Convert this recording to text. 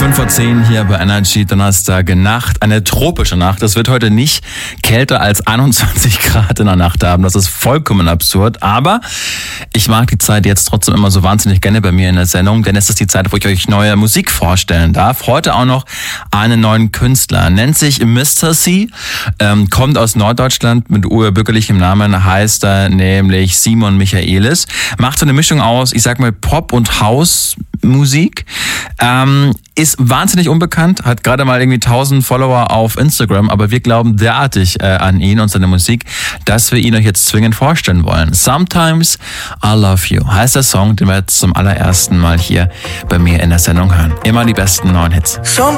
5:10 hier bei Energy, Donnerstag Nacht, eine tropische Nacht. Es wird heute nicht kälter als 21 Grad in der Nacht haben. Das ist vollkommen absurd. Aber ich mag die Zeit jetzt trotzdem immer so wahnsinnig gerne bei mir in der Sendung, denn es ist die Zeit, wo ich euch neue Musik vorstellen darf. Heute auch noch einen neuen Künstler. Nennt sich Mr. C, kommt aus Norddeutschland mit urbürgerlichem Namen, heißt er nämlich Simon Michaelis. Macht so eine Mischung aus, ich sag mal, Pop- und House-Musik. Ist wahnsinnig unbekannt, hat gerade mal irgendwie 1000 Follower auf Instagram, aber wir glauben derartig an ihn und seine Musik, dass wir ihn euch jetzt zwingend vorstellen wollen. Sometimes I Love You heißt der Song, den wir jetzt zum allerersten Mal hier bei mir in der Sendung hören. Immer die besten neuen Hits.